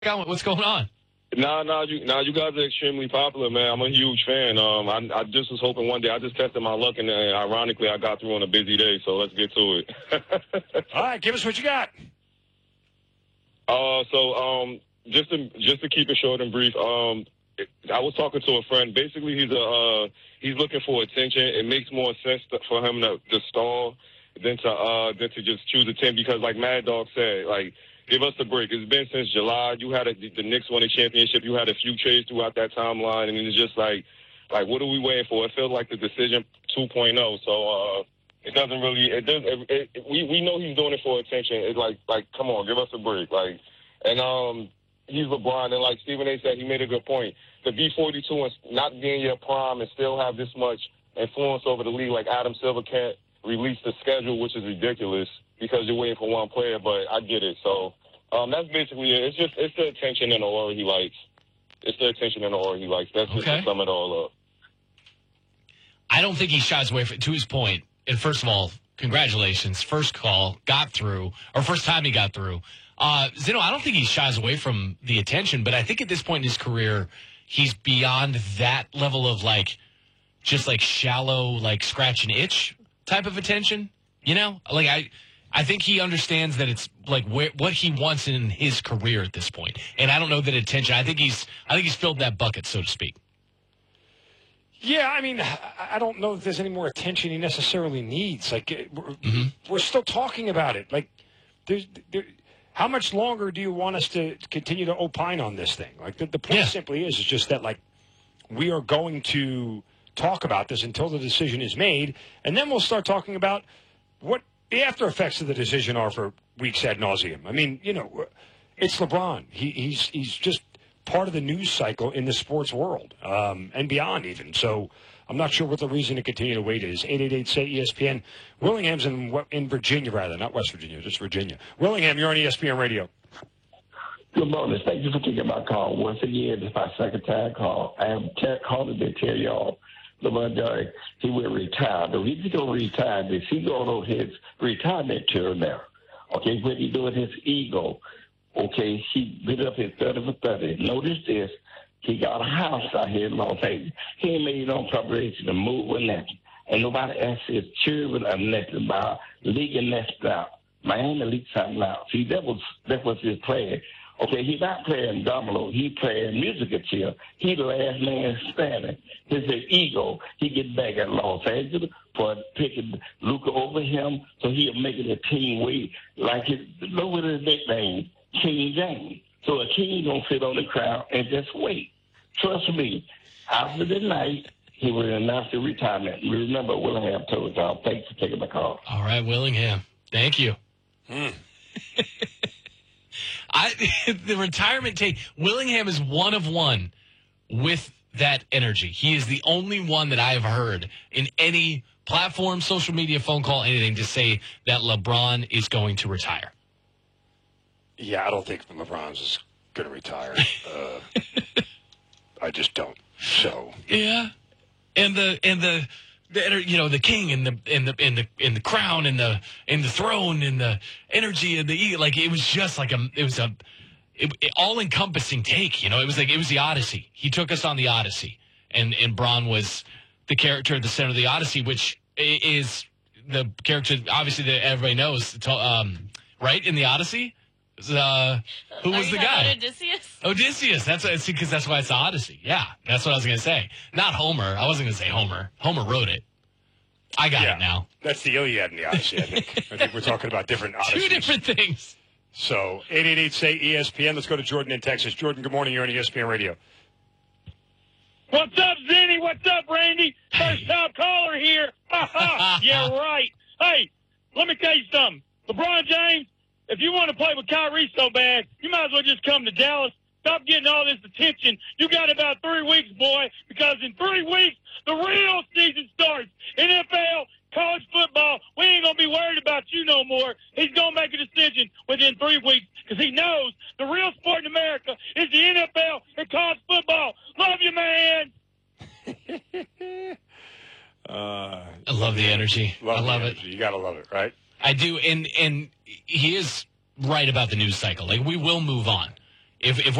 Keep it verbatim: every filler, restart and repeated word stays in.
What's going on? Nah, nah, you, nah, you guys are extremely popular, man. I'm a huge fan. Um, I, I just was hoping one day. I just tested my luck, and uh, ironically, I got through on a busy day. So let's get to it. All right, give us what you got. Uh, so um, just to just to keep it short and brief, um, I was talking to a friend. Basically, he's a uh, he's looking for attention. It makes more sense to, for him to, to stall than to uh, than to just choose a team because, like Mad Dog said, like. Give us a break. It's been since July. You had a, the Knicks won a championship. You had a few trades throughout that timeline, and it's just like, like what are we waiting for? It feels like the decision two point oh. So uh, it doesn't really. It does. It, it, we we know he's doing it for attention. It's like like come on, give us a break. Like, and um, he's LeBron, and like Stephen A. said, he made a good point. To be forty-two and not be in your prime and still have this much influence over the league, like Adam Silver can't release the schedule, which is ridiculous because you're waiting for one player. But I get it. So. Um, that's basically it. It's just it's the attention and the aura he likes. It's the attention and the aura he likes. That's just okay. to sum it all up. I don't think he shies away from, to his point. And first of all, congratulations. First call, got through, or first time he got through. Uh, Zeno, I don't think he shies away from the attention, but I think at this point in his career, he's beyond that level of like, just like shallow, like scratch and itch type of attention. You know, like I. I think he understands that it's like where, what he wants in his career at this point. And I don't know that attention. I think he's I think he's filled that bucket, so to speak. Yeah, I mean, I don't know if there's any more attention he necessarily needs. Like, we're, mm-hmm. we're still talking about it. Like, there's, there, how much longer do you want us to continue to opine on this thing? Like, the, the point yeah. simply is, is just that, like, we are going to talk about this until the decision is made, and then we'll start talking about what the after effects of the decision are for weeks ad nauseum. I mean, you know, it's LeBron. He, he's he's just part of the news cycle in the sports world um, and beyond even. So I'm not sure what the reason to continue to wait is. eight eight eight say E S P N. Willingham's in in Virginia, rather, not West Virginia, just Virginia. Willingham, you're on E S P N Radio. Good morning. Thank you for taking my call. Once again, it's my second time call. I am calling to tell y'all. LeBron James, he will retire. The reason he's going to retire is he's going on his retirement tour now. Okay, when he doing his ego, okay, he been up his thirty for thirty. Notice this, he got a house out here in Los Angeles. He ain't made no preparation to move or nothing. And nobody asked his children or nothing about leaking that out. Miami leaked something out. See, that was, that was his plan. Okay, he's not playing domino. He playing musical chair. He the last man standing. His ego. He get back at Los Angeles for picking Luka over him, so he'll make it a team way like his, know what his nickname, King James. So a king gonna sit on the crowd and just wait. Trust me, after the night, he will announce the retirement. Remember, Willingham told y'all. Thanks for taking my call. All right, Willingham. Thank you. Hmm. I, the retirement take, Willingham is one of one with that energy. He is the only one that I have heard in any platform, social media, phone call, anything to say that LeBron is going to retire. Yeah, I don't think LeBron's is going to retire. Uh, I just don't. So yeah, and the and the. The, you know, the king and the and the and the and the crown and the and the throne and the energy and the like. It was just like a it was a it, it, all encompassing take. You know, it was like it was the Odyssey. He took us on the Odyssey, and and Bron was the character at the center of the Odyssey, which is the character obviously that everybody knows. Um, right in the Odyssey. Uh, who Are was you the guy? Odysseus? Odysseus. That's because that's why it's the Odyssey. Yeah, that's what I was going to say. Not Homer. I wasn't going to say Homer. Homer wrote it. I got yeah, it now. That's the Iliad and the Odyssey, I think. I think we're talking about different Odysseys. Two different things. So, eight eight eight say E S P N. Let's go to Jordan in Texas. Jordan, good morning. You're on E S P N Radio. What's up, Zinni? What's up, Randy? First time caller here. Yeah, right. Hey, let me tell you something. LeBron James, if you want to play with Kyrie so bad, you might as well just come to Dallas. Stop getting all this attention. You got about three weeks, boy, because in three weeks, the real season starts. N F L, college football, we ain't going to be worried about you no more. He's going to make a decision within three weeks because he knows the real sport in America is the N F L and college football. Love you, man. uh, I love the energy. Love I love the it. Energy. You got to love it, right? I do, and and he is right about the news cycle. Like, we will move on. if if